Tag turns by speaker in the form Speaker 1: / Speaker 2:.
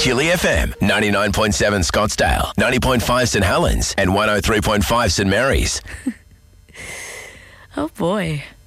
Speaker 1: Chili FM, 99.7 Scottsdale, 90.5 St Helens, and 103.5 St Mary's.
Speaker 2: Oh boy.